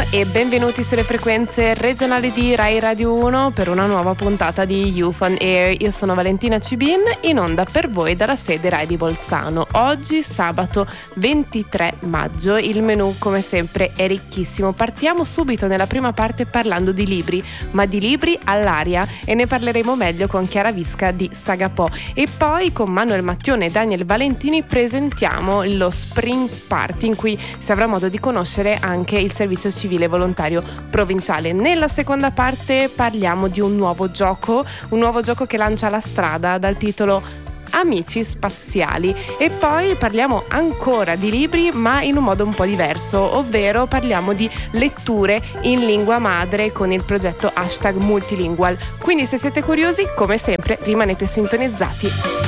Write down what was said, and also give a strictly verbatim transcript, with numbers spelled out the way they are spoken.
e benvenuti sulle frequenze regionali di Rai Radio uno per una nuova puntata di Youth on Air. Io sono Valentina Cibin, in onda per voi dalla sede Rai di Bolzano. Oggi sabato ventitré maggio, il menù come sempre è ricchissimo. Partiamo subito nella prima parte parlando di libri, ma di libri all'aria, e ne parleremo meglio con Chiara Visca di Sagapò. E poi con Manuel Mattione e Daniel Valentini presentiamo lo Spring Party, in cui si avrà modo di conoscere anche il servizio civile volontario provinciale. Nella seconda parte parliamo di un nuovo gioco, un nuovo gioco che lancia la strada dal titolo Amici Spaziali, e poi parliamo ancora di libri ma in un modo un po' diverso, ovvero parliamo di letture in lingua madre con il progetto hashtag multilingual. Quindi se siete curiosi, come sempre, rimanete sintonizzati.